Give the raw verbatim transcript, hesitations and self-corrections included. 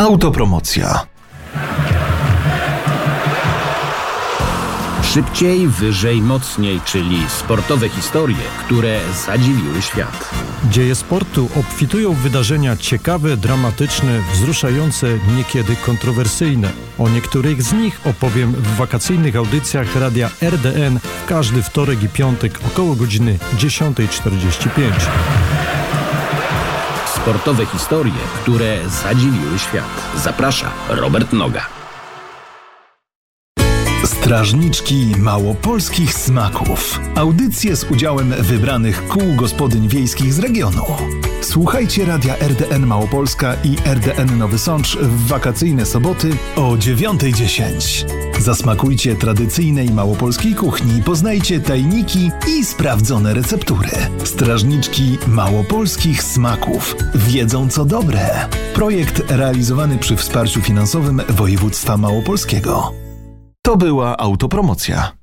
Autopromocja. Szybciej, wyżej, mocniej, czyli sportowe historie, które zadziwiły świat. Dzieje sportu obfitują w wydarzenia ciekawe, dramatyczne, wzruszające, niekiedy kontrowersyjne. O niektórych z nich opowiem w wakacyjnych audycjach Radia R D N w każdy wtorek i piątek około godziny dziesiąta czterdzieści pięć. Sportowe historie, które zadziwiły świat. Zaprasza Robert Noga. Strażniczki małopolskich smaków. Audycje z udziałem wybranych kół gospodyń wiejskich z regionu. Słuchajcie Radia R D N Małopolska i R D N Nowy Sącz w wakacyjne soboty o dziewiąta dziesięć. Zasmakujcie tradycyjnej małopolskiej kuchni, poznajcie tajniki i sprawdzone receptury. Strażniczki małopolskich smaków wiedzą co dobre. Projekt realizowany przy wsparciu finansowym województwa małopolskiego. To była autopromocja.